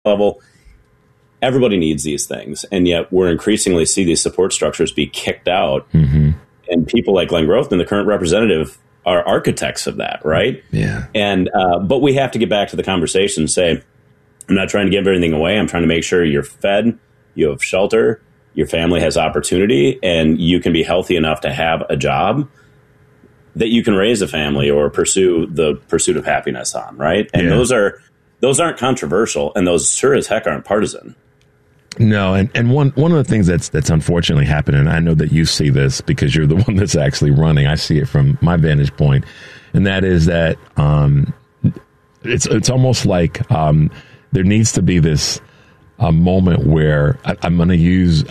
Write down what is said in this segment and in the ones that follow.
level. Everybody needs these things, and yet we're increasingly see these support structures be kicked out. And people like Glenn Grothman, the current representative, are architects of that, right? Yeah. And but we have to get back to the conversation and say, I'm not trying to give everything away. I'm trying to make sure you're fed, you have shelter, your family has opportunity, and you can be healthy enough to have a job that you can raise a family or pursue the pursuit of happiness on, right? And those aren't controversial, and those sure as heck aren't partisan. No, and one of the things that's unfortunately happening, I know that you see this because you're the one that's actually running. I see it from my vantage point, and that is that it's almost like there needs to be this moment where I'm going to use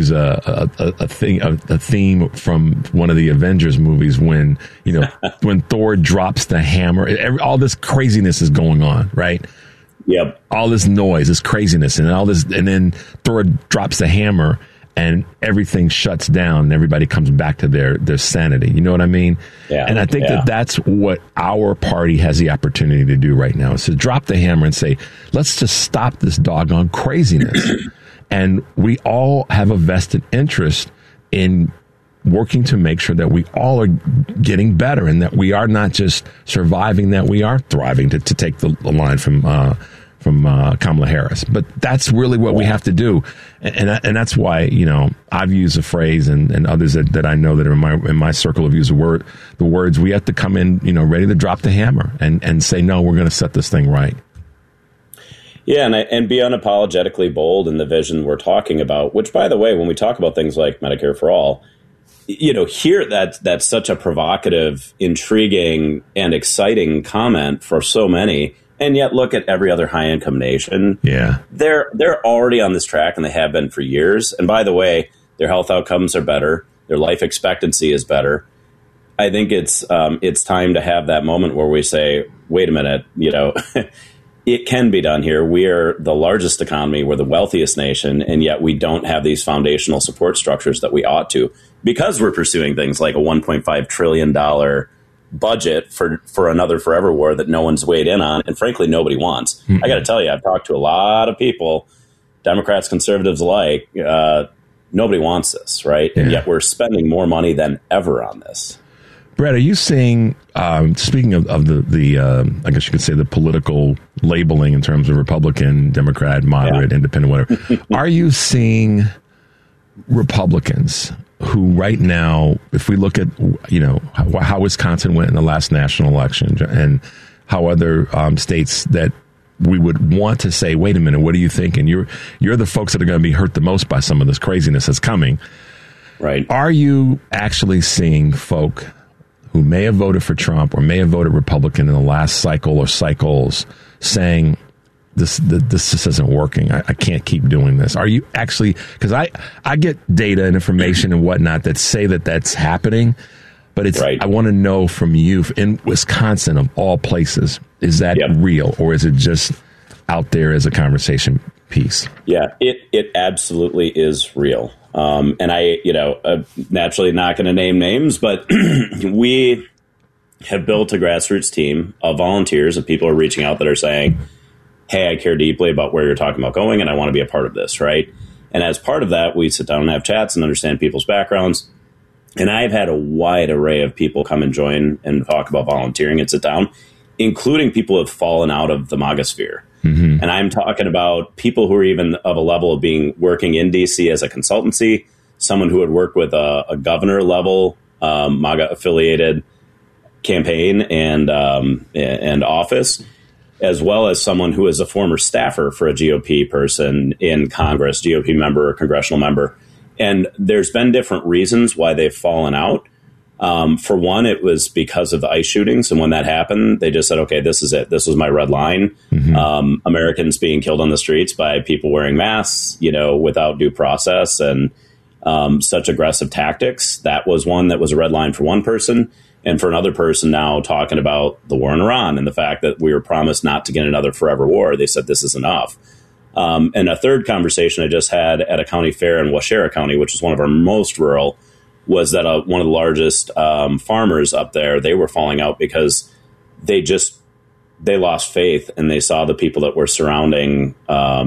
a theme from one of the Avengers movies when when Thor drops the hammer. All this craziness is going on, right? Yep. All this noise, this craziness, and all this, and then Thor drops the hammer, and everything shuts down, and everybody comes back to their sanity. You know what I mean? Yeah. And I think that's what our party has the opportunity to do right now, is to drop the hammer and say, let's just stop this doggone craziness. And we all have a vested interest in working to make sure that we all are getting better, and that we are not just surviving, that we are thriving, to take the line from Kamala Harris. But that's really what we have to do. And that's why, I've used a phrase, and others that I know that are in my circle have used the words, we have to come in, ready to drop the hammer and say, no, we're going to set this thing right. Yeah, and be unapologetically bold in the vision we're talking about, which, by the way, when we talk about things like Medicare for All, here that's such a provocative, intriguing, and exciting comment for so many. And yet look at every other high income nation. Yeah. They're already on this track, and they have been for years. And by the way, their health outcomes are better. Their life expectancy is better. I think it's time to have that moment where we say, wait a minute, it can be done here. We are the largest economy. We're the wealthiest nation. And yet we don't have these foundational support structures that we ought to, because we're pursuing things like a $1.5 trillion budget for another forever war that no one's weighed in on, and frankly nobody wants. I got to tell you, I've talked to a lot of people, Democrats, conservatives alike. Nobody wants this, right? And yet we're spending more money than ever on this. Brett, are you seeing, speaking of the I guess you could say the political labeling in terms of Republican, Democrat, moderate, independent, whatever, are you seeing Republicans who right now, if we look at, how Wisconsin went in the last national election and how other states that we would want to say, wait a minute, what are you thinking? You're the folks that are going to be hurt the most by some of this craziness that's coming. Right. Are you actually seeing folk who may have voted for Trump or may have voted Republican in the last cycle or cycles saying, this isn't working. I can't keep doing this. Are you actually, because I get data and information and whatnot that say that that's happening, but it's I want to know from you in Wisconsin of all places, is that real, or is it just out there as a conversation piece? Yeah, it absolutely is real. And I'm naturally not going to name names, but we have built a grassroots team of volunteers, of people who are reaching out that are saying, hey, I care deeply about where you're talking about going, and I want to be a part of this, right? And as part of that, we sit down and have chats and understand people's backgrounds. And I've had a wide array of people come and join and talk about volunteering and sit down, including people who have fallen out of the MAGA sphere. Mm-hmm. And I'm talking about people who are even of a level of working in D.C. as a consultancy, someone who had worked with a governor level MAGA-affiliated campaign and office, as well as someone who is a former staffer for a GOP person in Congress, GOP member or congressional member. And there's been different reasons why they've fallen out. For one, it was because of the ICE shootings. And when that happened, they just said, okay, this is it. This was my red line. Mm-hmm. Americans being killed on the streets by people wearing masks, without due process and such aggressive tactics. That was one that was a red line for one person. And for another person now talking about the war in Iran and the fact that we were promised not to get another forever war, they said this is enough. And a third conversation I just had at a county fair in Waushara County, which is one of our most rural, was that one of the largest farmers up there, they were falling out because they just they lost faith, and they saw the people that were surrounding